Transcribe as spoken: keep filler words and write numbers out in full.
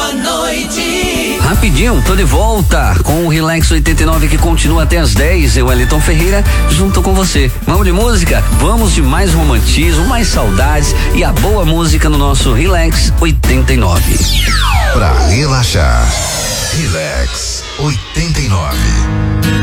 da noite. Rapidinho, tô de volta com o Relax oitenta e nove que continua até as dez. Eu, Wellington Ferreira, junto com você. Vamos de música? Vamos de mais romantismo, mais saudades e a boa música no nosso Relax oitenta e nove. Pra relaxar, Relax oitenta e nove.